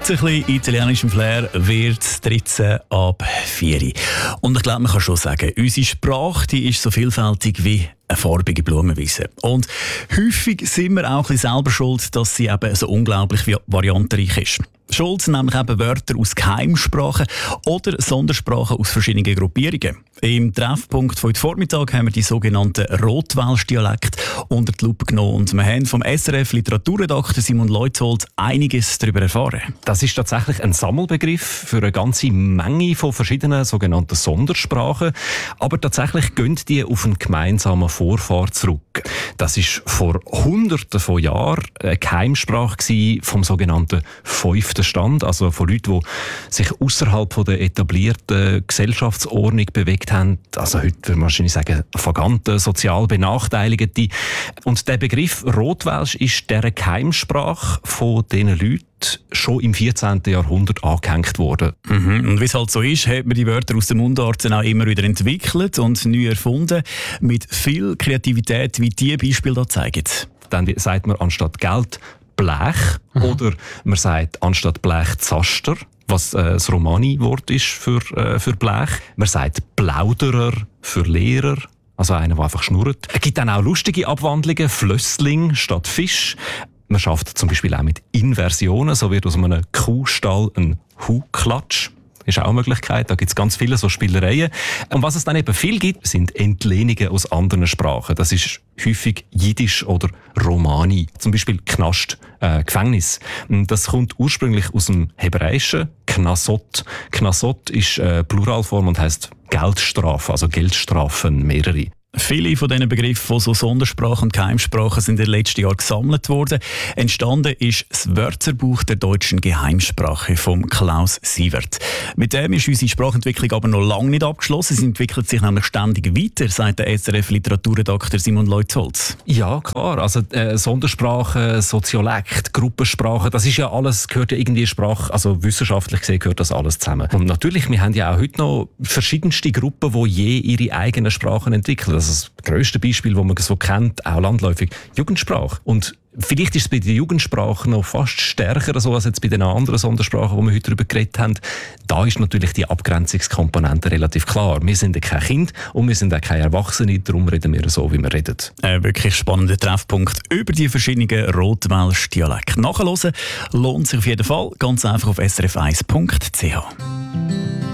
Mit ein bisschen italienischem Flair wird 13 ab 4. Und ich glaube, man kann schon sagen, unsere Sprache die ist so vielfältig wie eine farbige Blumenwiese. Und häufig sind wir auch ein bisschen selber schuld, dass sie eben so unglaublich variantenreich ist. Schuld sind nämlich eben Wörter aus Geheimsprachen oder Sondersprachen aus verschiedenen Gruppierungen. Im Treffpunkt von heute Vormittag haben wir die sogenannten Rotwelsch-Dialekte unter die Lupe genommen und wir haben vom SRF Literaturredakteur Simon Leuthold einiges darüber erfahren. Das ist tatsächlich ein Sammelbegriff für eine ganze Menge von verschiedenen sogenannten Sondersprachen, aber tatsächlich gehen die auf einen gemeinsamen Vorfahr zurück. Das ist vor Hunderten von Jahren eine Geheimsprache vom sogenannten 5. Stand, also von Leuten, die sich außerhalb der etablierten Gesellschaftsordnung bewegt haben. Also heute würde man wahrscheinlich sagen, Vaganten, sozial Benachteiligte. Und der Begriff Rotwelsch ist dieser Geheimsprache von diesen Leuten schon im 14. Jahrhundert angehängt worden. Und wie es halt so ist, hat man die Wörter aus den Mundarten auch immer wieder entwickelt und neu erfunden, mit viel Kreativität, wie diese Beispiele da zeigen. Dann sagt man anstatt Geld Blech oder man sagt anstatt Blech Zaster, was das Romani-Wort ist für Blech. Man sagt Plauderer für Lehrer, also einer, der einfach schnurrt. Es gibt dann auch lustige Abwandlungen, Flössling statt Fisch. Man schafft zum Beispiel auch mit Inversionen, so wird aus einem Kuhstall ein Huklatsch. Ist auch eine Möglichkeit, da gibt es ganz viele so Spielereien. Und was es dann eben viel gibt, sind Entlehnungen aus anderen Sprachen. Das ist häufig Jiddisch oder Romani. Zum Beispiel Knast, Gefängnis. Das kommt ursprünglich aus dem Hebräischen, Knasot. Knasot ist Pluralform und heisst Geldstrafe, also Geldstrafen, mehrere. Viele von diesen Begriffen von so Sondersprachen und Geheimsprachen sind in den letzten Jahren gesammelt worden. Entstanden ist das Wörterbuch der deutschen Geheimsprache von Klaus Sievert. Mit dem ist unsere Sprachentwicklung aber noch lange nicht abgeschlossen. Sie entwickelt sich nämlich ständig weiter, sagt der SRF Literaturredakteur Simon Leuthold. Ja, klar. Also Sondersprachen, Soziolekt, Gruppensprachen, das ist ja alles, gehört ja irgendwie Sprache, also wissenschaftlich gesehen gehört das alles zusammen. Und natürlich, wir haben ja auch heute noch verschiedenste Gruppen, die je ihre eigenen Sprachen entwickeln. Das grösste Beispiel, das man so kennt, auch landläufig, Jugendsprache. Und vielleicht ist es bei der Jugendsprache noch fast stärker so als jetzt bei den anderen Sondersprachen, die wir heute darüber geredet haben. Da ist natürlich die Abgrenzungskomponente relativ klar. Wir sind kein Kind und wir sind auch keine Erwachsene, darum reden wir so, wie wir reden. Ein wirklich spannender Treffpunkt über die verschiedenen Rotwelsch-Dialekte. Nachhören lohnt sich auf jeden Fall. Ganz einfach auf srf1.ch.